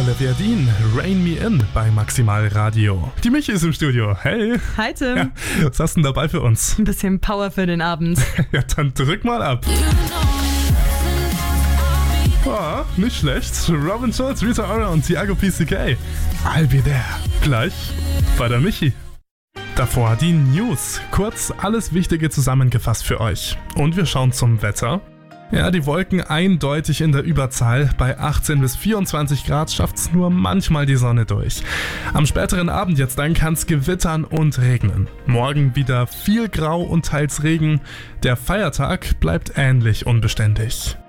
Olivia Dean, Rain Me In bei Maximal Radio. Die Michi ist im Studio. Hey. Hi Tim. Ja, was hast du denn dabei für uns? Ein bisschen Power für den Abend. Ja, dann drück mal ab. Oh, nicht schlecht. Robin Schulz, Rita Ora und Thiago PCK. I'll be there. Gleich bei der Michi. Davor die News. Kurz alles Wichtige zusammengefasst für euch. Und wir schauen zum Wetter. Ja, die Wolken eindeutig in der Überzahl. Bei 18 bis 24 Grad schafft's nur manchmal die Sonne durch. Am späteren Abend jetzt dann kann's gewittern und regnen. Morgen wieder viel Grau und teils Regen. Der Feiertag bleibt ähnlich unbeständig.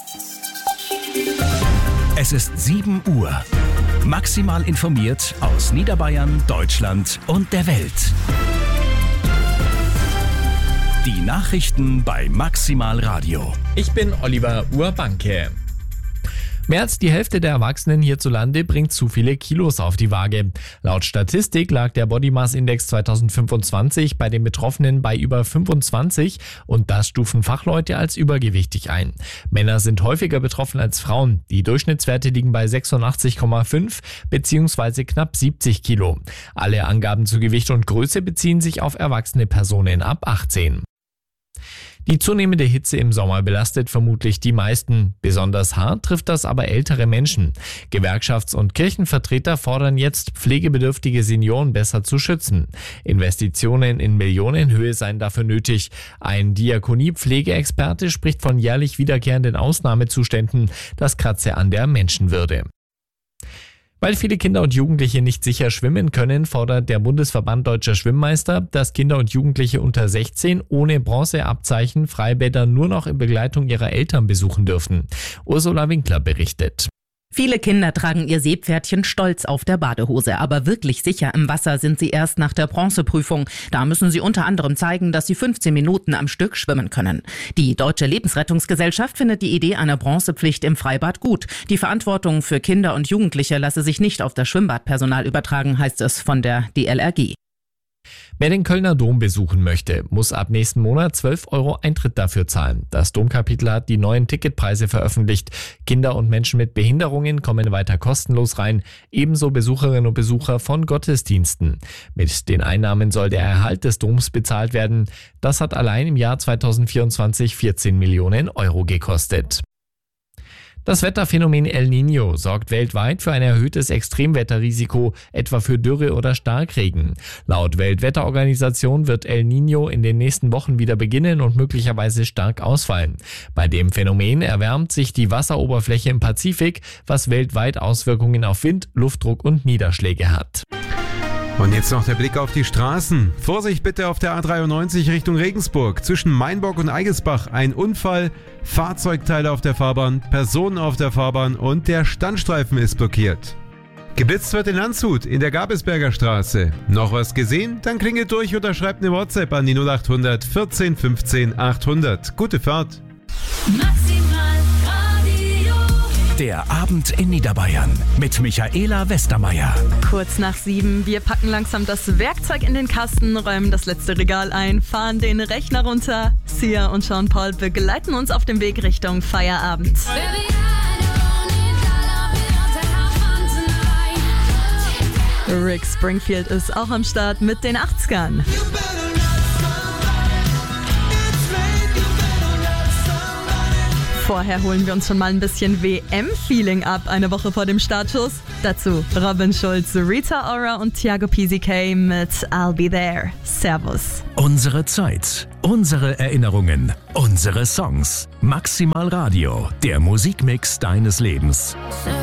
Es ist 7 Uhr. Maximal informiert aus Niederbayern, Deutschland und der Welt. Die Nachrichten bei Maximal Radio. Ich bin Oliver Urbanke. Mehr als die Hälfte der Erwachsenen hierzulande bringt zu viele Kilos auf die Waage. Laut Statistik lag der Body Mass Index 2025 bei den Betroffenen bei über 25 und das stufen Fachleute als übergewichtig ein. Männer sind häufiger betroffen als Frauen. Die Durchschnittswerte liegen bei 86,5 bzw. knapp 70 Kilo. Alle Angaben zu Gewicht und Größe beziehen sich auf erwachsene Personen ab 18. Die zunehmende Hitze im Sommer belastet vermutlich die meisten. Besonders hart trifft das aber ältere Menschen. Gewerkschafts- und Kirchenvertreter fordern jetzt, pflegebedürftige Senioren besser zu schützen. Investitionen in Millionenhöhe seien dafür nötig. Ein Diakonie-Pflegeexperte spricht von jährlich wiederkehrenden Ausnahmezuständen. Das kratze an der Menschenwürde. Weil viele Kinder und Jugendliche nicht sicher schwimmen können, fordert der Bundesverband Deutscher Schwimmmeister, dass Kinder und Jugendliche unter 16 ohne Bronzeabzeichen Freibäder nur noch in Begleitung ihrer Eltern besuchen dürfen. Ursula Winkler berichtet. Viele Kinder tragen ihr Seepferdchen stolz auf der Badehose, aber wirklich sicher im Wasser sind sie erst nach der Bronzeprüfung. Da müssen sie unter anderem zeigen, dass sie 15 Minuten am Stück schwimmen können. Die Deutsche Lebensrettungsgesellschaft findet die Idee einer Bronzepflicht im Freibad gut. Die Verantwortung für Kinder und Jugendliche lasse sich nicht auf das Schwimmbadpersonal übertragen, heißt es von der DLRG. Wer den Kölner Dom besuchen möchte, muss ab nächsten Monat 12 € Eintritt dafür zahlen. Das Domkapitel hat die neuen Ticketpreise veröffentlicht. Kinder und Menschen mit Behinderungen kommen weiter kostenlos rein, ebenso Besucherinnen und Besucher von Gottesdiensten. Mit den Einnahmen soll der Erhalt des Doms bezahlt werden. Das hat allein im Jahr 2024 14 Millionen € gekostet. Das Wetterphänomen El Niño sorgt weltweit für ein erhöhtes Extremwetterrisiko, etwa für Dürre oder Starkregen. Laut Weltwetterorganisation wird El Niño in den nächsten Wochen wieder beginnen und möglicherweise stark ausfallen. Bei dem Phänomen erwärmt sich die Wasseroberfläche im Pazifik, was weltweit Auswirkungen auf Wind, Luftdruck und Niederschläge hat. Und jetzt noch der Blick auf die Straßen. Vorsicht bitte auf der A93 Richtung Regensburg. Zwischen Mainburg und Eigelsbach ein Unfall, Fahrzeugteile auf der Fahrbahn, Personen auf der Fahrbahn und der Standstreifen ist blockiert. Geblitzt wird in Landshut in der Gabelsberger Straße. Noch was gesehen? Dann klingelt durch oder schreibt eine WhatsApp an die 0800 14 15 800. Gute Fahrt. Der Abend in Niederbayern mit Michaela Westermeier. Kurz nach 7, wir packen langsam das Werkzeug in den Kasten, räumen das letzte Regal ein, fahren den Rechner runter. Sia und Sean Paul begleiten uns auf dem Weg Richtung Feierabend. Rick Springfield ist auch am Start mit den 80ern. Vorher holen wir uns schon mal ein bisschen WM-Feeling ab, eine Woche vor dem Startschuss. Dazu Robin Schulz, Rita Ora und Thiago PCK mit I'll Be There. Servus. Unsere Zeit, unsere Erinnerungen, unsere Songs. Maximal Radio, der Musikmix deines Lebens.